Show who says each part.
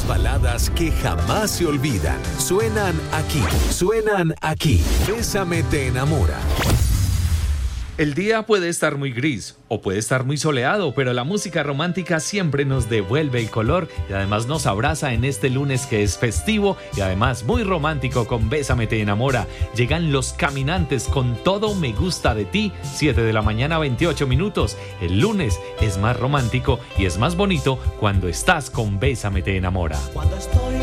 Speaker 1: baladas que jamás se olvidan. Suenan aquí. Bésame te enamora.
Speaker 2: El día puede estar muy gris o puede estar muy soleado, pero la música romántica siempre nos devuelve el color y además nos abraza en este lunes que es festivo y además muy romántico con Bésame te enamora. Llegan Los Caminantes con Todo me gusta de ti, 7 de la mañana 28 minutos. El lunes es más romántico y es más bonito cuando estás con Bésame te enamora.
Speaker 3: Cuando estoy